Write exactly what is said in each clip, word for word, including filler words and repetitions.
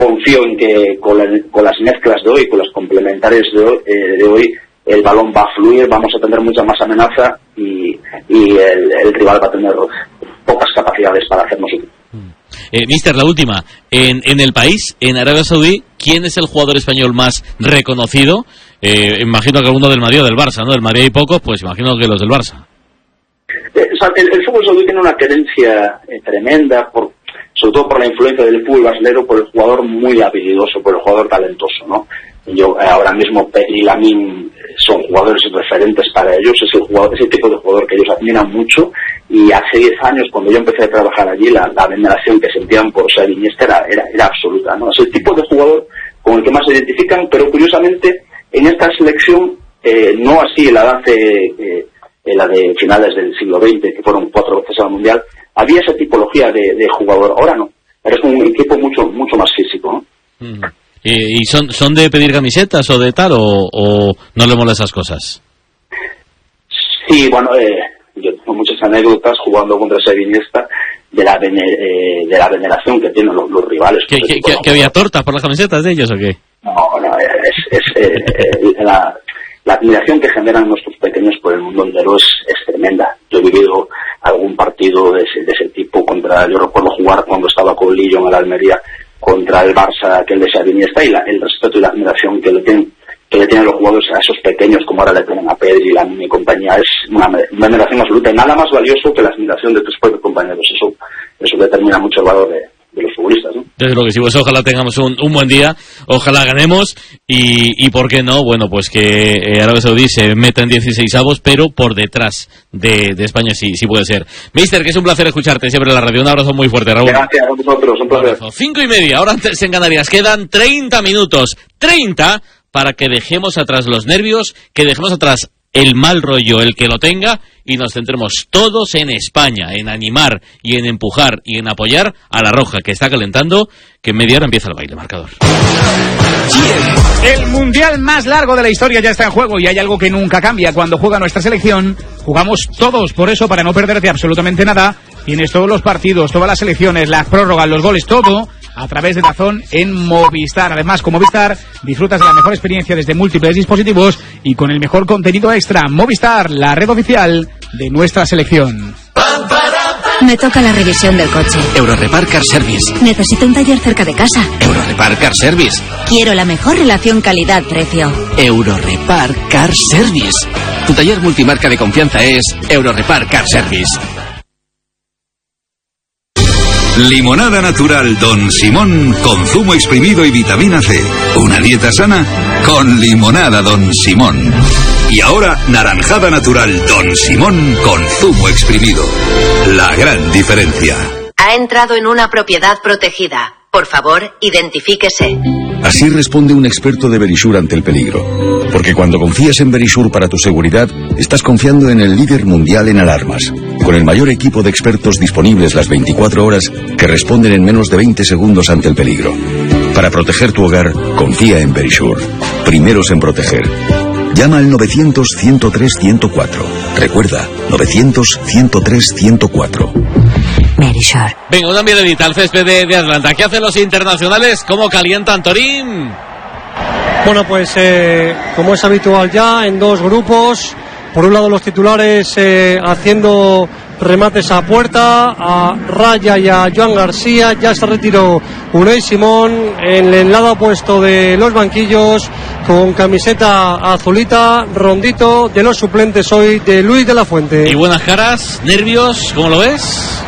confío en que con, la, con las mezclas de hoy, con los complementarios de hoy, eh, de hoy, el balón va a fluir, vamos a tener mucha más amenaza y, y el, el rival va a tener pocas capacidades para hacernos un. Eh, Mister, la última. En, en el país, en Arabia Saudí, ¿quién es el jugador español más reconocido? Eh, imagino que alguno del Madrid o del Barça, ¿no? Del Madrid hay pocos, pues imagino que los del Barça. Eh, o sea, el, el fútbol saudí tiene una querencia eh, tremenda, por, sobre todo por la influencia del fútbol brasileño, por el jugador muy habilidoso, por el jugador talentoso, ¿no? Yo eh, ahora mismo Pedri y Lamine son jugadores referentes para ellos, es el jugador, ese tipo de jugador que ellos admiran mucho, y hace diez años cuando yo empecé a trabajar allí la, la veneración que sentían por Xavi Iniesta era, era, era absoluta, ¿no? Es el tipo de jugador con el que más se identifican, pero curiosamente en esta selección, eh, no así en la de hace, eh, en la de finales del siglo veinte, que fueron cuatro veces al Mundial, había esa tipología de, de jugador, ahora no, ahora es un equipo mucho, mucho más físico, ¿no? Mm. ¿Y son son de pedir camisetas o de tal, o, o no le mola esas cosas? Sí, bueno, eh, yo tengo muchas anécdotas jugando contra Xavi Iniesta de la vener, eh, de la veneración que tienen los, los rivales. ¿Que, que, que, ¿Que había tortas por las camisetas de ellos o qué? No, no, es, es eh, eh, la, la admiración que generan nuestros pequeños por el mundo entero es, es tremenda. Yo he vivido algún partido de ese, de ese tipo contra, yo recuerdo jugar cuando estaba con Lillo en el Almería contra el Barça, aquel de Xavi Iniesta, y la, el respeto y la admiración que le tienen que le tienen los jugadores a esos pequeños, como ahora le tienen a Pedri y la mi compañía, es una, una admiración absoluta, y nada más valioso que la admiración de tus propios compañeros. Eso eso determina mucho el valor de, de los futbolistas, ¿no? Desde lo que sí, pues ojalá tengamos un, un buen día, ojalá ganemos, y, y por qué no, bueno, pues que eh, Arabia Saudí se meta en dieciseisavos, pero por detrás de, de España sí, sí puede ser. Mister, que es un placer escucharte siempre en la radio, un abrazo muy fuerte, Raúl. Gracias a vosotros, un placer. Cinco y media, ahora antes en Canarias, quedan treinta minutos, treinta para que dejemos atrás los nervios, que dejemos atrás el mal rollo, el que lo tenga, y nos centremos todos en España, en animar y en empujar y en apoyar a la Roja, que está calentando, que en media hora empieza el baile, marcador. El mundial más largo de la historia ya está en juego, y hay algo que nunca cambia. Cuando juega nuestra selección, jugamos todos. Por eso, para no perderte absolutamente nada, tienes todos los partidos, todas las selecciones, las prórrogas, los goles, todo a través de DAZN en Movistar. Además, con Movistar disfrutas de la mejor experiencia desde múltiples dispositivos y con el mejor contenido extra. Movistar, la red oficial de nuestra selección. Me toca la revisión del coche. Eurorepar Car Service. Necesito un taller cerca de casa. Eurorepar Car Service. Quiero la mejor relación calidad-precio. Eurorepar Car Service. Tu taller multimarca de confianza es Eurorepar Car Service. Limonada natural Don Simón con zumo exprimido y vitamina C. Una dieta sana con limonada Don Simón. Y ahora naranjada natural Don Simón con zumo exprimido. La gran diferencia. Ha entrado en una propiedad protegida. Por favor, identifíquese. Así responde un experto de Verisure ante el peligro. Porque cuando confías en Verisure para tu seguridad, estás confiando en el líder mundial en alarmas. Con el mayor equipo de expertos disponibles las veinticuatro horas que responden en menos de veinte segundos ante el peligro. Para proteger tu hogar, confía en Verisure. Primeros en proteger. Llama al novecientos, ciento tres, ciento cuatro. Recuerda, novecientos, ciento tres, ciento cuatro. Verisure. Venga, una miradita al césped de, de Atlanta. ¿Qué hacen los internacionales? ¿Cómo calientan, Torín? Bueno, pues eh, como es habitual ya, en dos grupos. Por un lado los titulares eh, haciendo remates a puerta, a Raya y a Joan García. Ya se retiró Unai Simón. En el lado opuesto de los banquillos, con camiseta azulita, rondito de los suplentes hoy de Luis de la Fuente. ¿Y buenas caras? ¿Nervios? ¿Cómo lo ves?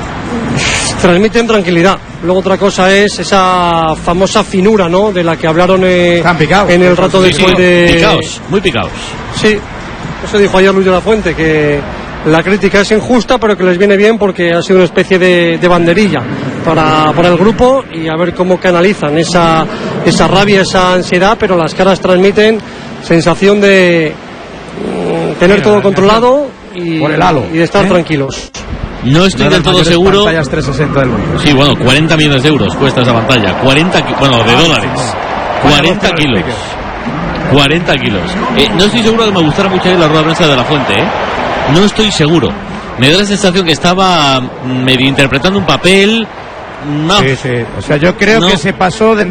Transmiten tranquilidad. Luego otra cosa es esa famosa finura, ¿no?, de la que hablaron eh, en el rato después sí, sí, de... Picaos, muy picaos. Sí, eso dijo ayer Luis de la Fuente, que la crítica es injusta, pero que les viene bien porque ha sido una especie de, de banderilla para, para el grupo, y a ver cómo canalizan esa, esa rabia, esa ansiedad, pero las caras transmiten sensación de mm, tener Mira, todo controlado y, por el halo, y de estar ¿eh? tranquilos. No estoy del todo seguro. trescientos sesenta del mundo. Sí, bueno, cuarenta millones de euros cuesta esa pantalla. cuarenta, bueno, de dólares. cuarenta kilos. cuarenta kilos. Eh, no estoy seguro de que me gustara mucho la rueda de prensa de la Fuente, ¿eh? No estoy seguro. Me da la sensación que estaba medio interpretando un papel No. Sí, sí. O sea, yo creo No. que se pasó de